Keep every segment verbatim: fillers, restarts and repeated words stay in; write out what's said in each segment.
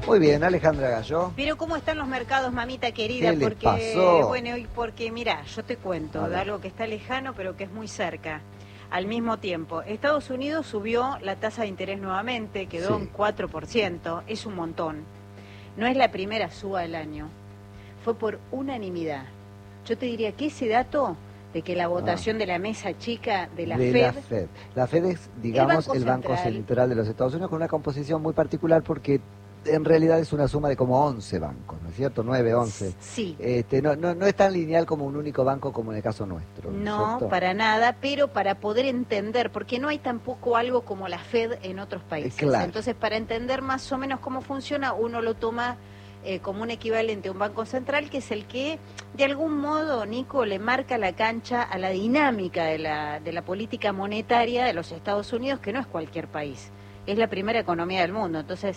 Muy bien, Alejandra Gallo. Pero ¿cómo están los mercados, mamita querida? ¿Qué les porque, pasó? bueno, porque mira, yo te cuento de algo que está lejano, pero que es muy cerca. Al mismo tiempo, Estados Unidos subió la tasa de interés nuevamente, quedó Sí. en cuatro por ciento, es un montón. No es la primera suba del año, fue por unanimidad. Yo te diría que ese dato de que la votación ah. de la mesa chica de la de Fed... La Fed. La Fed es, digamos, el Banco, el Banco Central de los Estados Unidos, con una composición muy particular porque en realidad es una suma de como once bancos, ¿no es cierto? nueve, once. Sí. Este, no, no, no es tan lineal como un único banco como en el caso nuestro. No, ¿no para nada, pero para poder entender, porque no hay tampoco algo como la Fed en otros países. Claro. Entonces, para entender más o menos cómo funciona, uno lo toma eh, como un equivalente a un banco central, que es el que, de algún modo, Nico, le marca la cancha a la dinámica de la, de la política monetaria de los Estados Unidos, que no es cualquier país, es la primera economía del mundo. Entonces,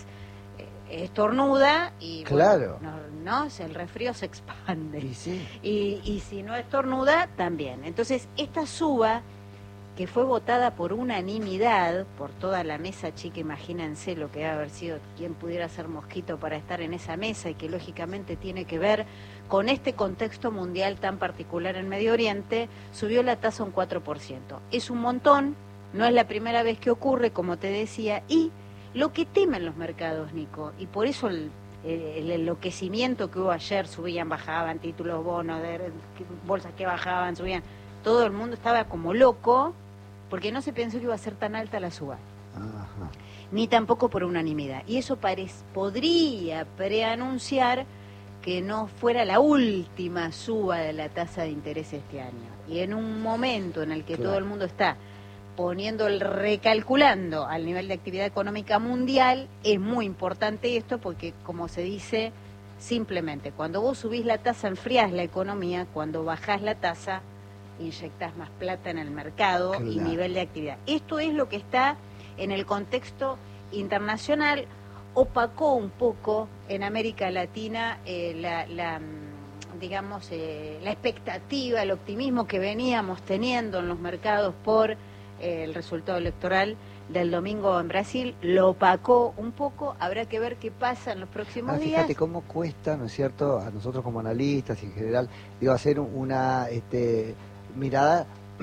estornuda y claro. bueno, no, no, el resfrío se expande y, sí. y, y si no estornuda también. Entonces esta suba, que fue votada por unanimidad por toda la mesa chica, imagínense lo que debe haber sido, quien pudiera ser mosquito para estar en esa mesa, y que lógicamente tiene que ver con este contexto mundial tan particular en Medio Oriente, subió la tasa un cuatro por ciento. Es un montón, no es la primera vez que ocurre, como te decía, y lo que temen los mercados, Nico, y por eso el, el enloquecimiento que hubo ayer, subían, bajaban, títulos, bonos, de, bolsas que bajaban, subían, todo el mundo estaba como loco, porque no se pensó que iba a ser tan alta la suba. Ajá. Ni tampoco por unanimidad. Y eso parec- podría preanunciar que no fuera la última suba de la tasa de interés este año. Y en un momento en el que claro. todo el mundo está poniendo el recalculando al nivel de actividad económica mundial, es muy importante esto porque, como se dice, simplemente cuando vos subís la tasa enfriás la economía, cuando bajás la tasa inyectás más plata en el mercado claro. y nivel de actividad. Esto es lo que está en el contexto internacional, opacó un poco en América Latina eh, la, la digamos eh, la expectativa, el optimismo que veníamos teniendo en los mercados por el resultado electoral del domingo en Brasil, lo opacó un poco. Habrá que ver qué pasa en los próximos ah, días. Fíjate cómo cuesta, ¿no es cierto?, a nosotros como analistas y en general, digo, hacer una este, mirada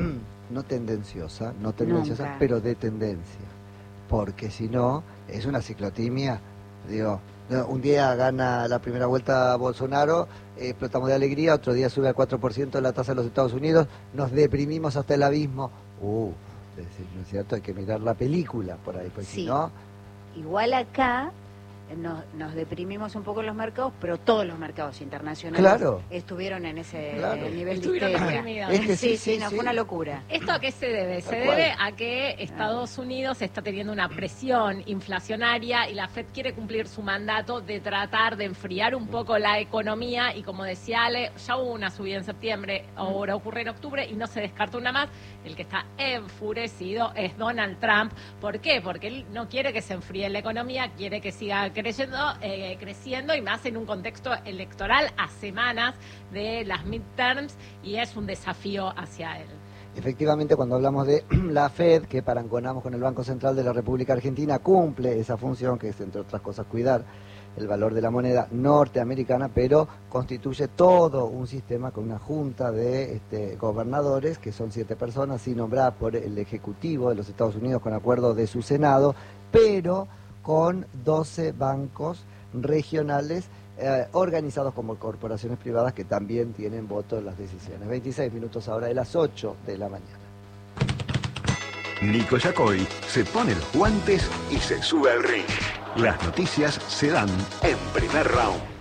no tendenciosa, no tendenciosa, Nunca. pero de tendencia, porque si no, es una ciclotimia, digo, un día gana la primera vuelta Bolsonaro, eh, explotamos de alegría, otro día sube al cuatro por ciento la tasa de los Estados Unidos, nos deprimimos hasta el abismo, uh, es decir, ¿no es cierto? Hay que mirar la película por ahí, porque sí. si no... Igual acá nos, nos deprimimos un poco en los mercados, pero todos los mercados internacionales claro. estuvieron en ese claro. nivel estuvieron de histeria. Es que sí, sí, sí, sí, no, sí. fue una locura. ¿Esto a qué se debe? Se Tal debe cual. a que Estados Unidos está teniendo una presión inflacionaria y la Fed quiere cumplir su mandato de tratar de enfriar un poco la economía, y como decía Ale, ya hubo una subida en septiembre, ahora ocurre en octubre y no se descarta una más. El que está enfurecido es Donald Trump. ¿Por qué? Porque él no quiere que se enfríe la economía, quiere que siga creciendo, eh, creciendo y más en un contexto electoral a semanas de las midterms, y es un desafío hacia él. Efectivamente, cuando hablamos de la Fed, que parangonamos con el Banco Central de la República Argentina, cumple esa función, que es, entre otras cosas, cuidar el valor de la moneda norteamericana, pero constituye todo un sistema con una junta de este, gobernadores, que son siete personas, y nombradas por el Ejecutivo de los Estados Unidos con acuerdo de su Senado, pero con doce bancos regionales eh, organizados como corporaciones privadas que también tienen voto en las decisiones. veintiséis minutos ahora de las ocho de la mañana. Nico Yacoy se pone los guantes y se sube al ring. Las noticias se dan en Primer Round.